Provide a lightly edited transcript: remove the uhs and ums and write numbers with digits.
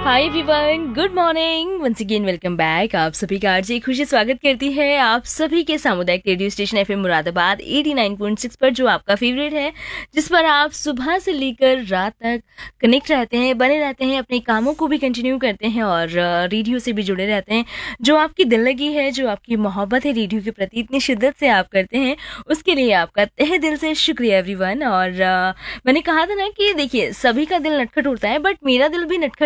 Hi everyone, good morning. Once again welcome back. आप सभी का आरजे खुशी स्वागत करती है आप सभी के सामुदायिक रेडियो स्टेशन एफएम मुरादाबाद 89.6 पर, जो आपका फेवरेट है, जिस पर आप सुबह से लेकर रात तक कनेक्ट रहते हैं, बने रहते हैं, अपने कामों को भी कंटिन्यू करते हैं और रेडियो से भी जुड़े रहते हैं। जो आपकी दिल लगी है, जो आपकी मोहब्बत है रेडियो के प्रति इतनी शिद्दत से आप करते हैं, उसके लिए आपका तहे दिल से शुक्रिया एवरीवन। और मैंने कहा था ना कि देखिए, सभी का दिल नटखट होता है, बट मेरा दिल भी नटखट